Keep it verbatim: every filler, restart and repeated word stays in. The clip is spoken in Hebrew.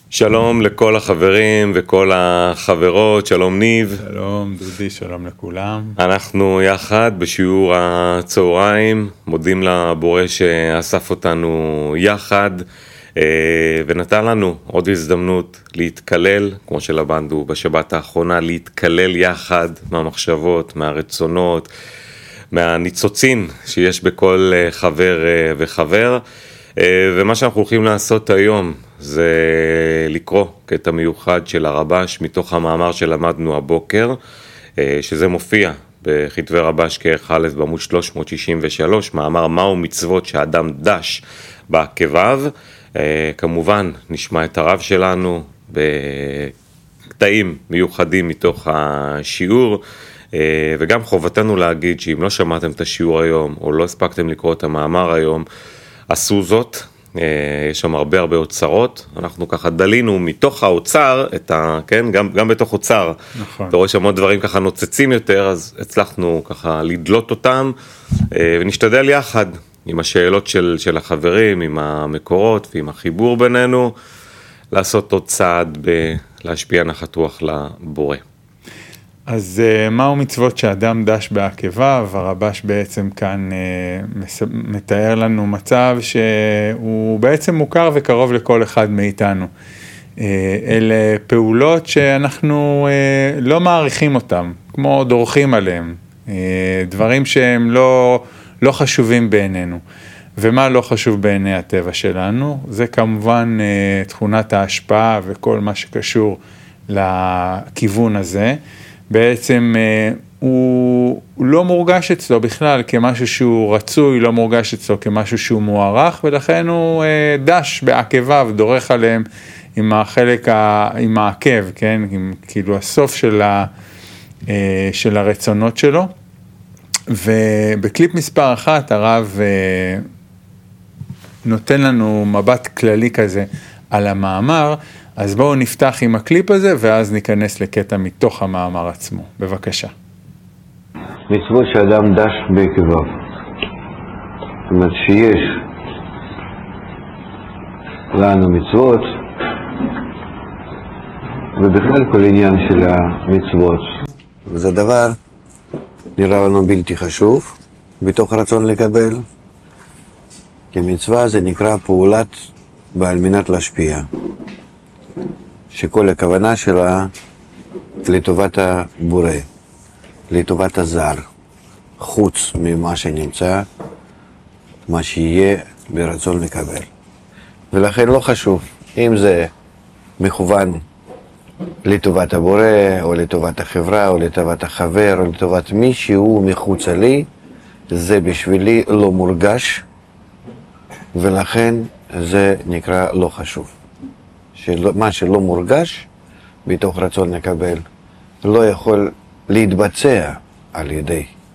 שלום לכל החברים וכל החברות, שלום ניב. שלום דודי, שלום לכולם. אנחנו יחד בשיעור הצהריים, מודים לבורא שאסף אותנו יחד, ונתן לנו עוד הזדמנות להתקלל, כמו שלמדנו בשבת האחרונה, להתקלל יחד מהמחשבות, מהרצונות, מהניצוצין שיש בכל חבר וחבר. ומה שאנחנו הולכים לעשות היום זה לקרוא קטע מיוחד של הרבש מתוך המאמר שלמדנו הבוקר, שזה מופיע בכתבי רבש כרך א' בעמוד שלוש מאות שישים ושלוש, מאמר מהו מצוות שאדם דש בעקביו. כמובן נשמע את הרב שלנו בקטעים מיוחדים מתוך השיעור, וגם חובתנו להגיד שאם לא שמעתם את השיעור היום או לא הספקתם לקרוא את המאמר היום, עשו זאת. יש שם הרבה הרבה אוצרות, אנחנו ככה דלינו מתוך האוצר, את ה, כן, גם, גם בתוך אוצר, נכון. אתה רואה שם עוד דברים ככה נוצצים יותר, אז הצלחנו ככה לדלות אותם, ונשתדל יחד עם השאלות של, של החברים, עם המקורות ועם החיבור בינינו, לעשות עוד צעד בלהשפיע נחת רוח לבורא. אז מהו מצוות שאדם דש בעקביו? הרבש בעצם כאן מתאר לנו מצב שהוא בעצם מוכר וקרוב לכל אחד מאיתנו. אלה פעולות שאנחנו לא מעריכים אותם, כמו דורכים עליהם, דברים שהם לא, לא חשובים בעינינו. ומה לא חשוב בעיני הטבע שלנו? זה כמובן תכונת ההשפעה וכל מה שקשור לכיוון הזה. בעצם הוא לא מורגש אצלו בכלל כמשהו שהוא רצוי, לא מורגש אצלו כמשהו שהוא מוערך, ולכן הוא דש בעקביו, דורך עליהם עם החלק, עם העקב, כן? עם כאילו הסוף של, ה, של הרצונות שלו. ובקליפ מספר אחת הרב נותן לנו מבט כללי כזה על המאמר, אז בואו נפתח עם הקליפ הזה, ואז ניכנס לקטע מתוך המאמר עצמו. בבקשה. מצוות שאדם דש בעקביו. זאת אומרת שיש לנו מצוות, ובכלל כל עניין של המצוות. זה דבר נראה לנו בלתי חשוב, בתוך רצון לקבל. כי מצווה זה נקרא פעולת בעל מנת להשפיע. שכל הכוונה שלה לטובת הבורא, לטובת הזר, חוץ ממה שנמצא, מה שיהיה ברצון לקבל. ולכן לא חשוב, אם זה מכוון לטובת הבורא, או לטובת החברה, או לטובת החבר, או לטובת מישהו מחוץ לי, זה בשבילי לא מורגש, ולכן זה נקרא לא חשוב. מה שלא מורגש בתוך רצון לקבל לא יכול להתבצע על ידי